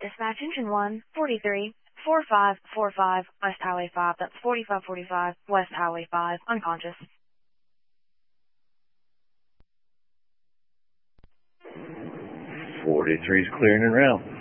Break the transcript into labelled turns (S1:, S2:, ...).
S1: Dispatch engine 1, 43, 4545, West Highway 5. That's 4545, West Highway 5, unconscious.
S2: 43 is clearing en route.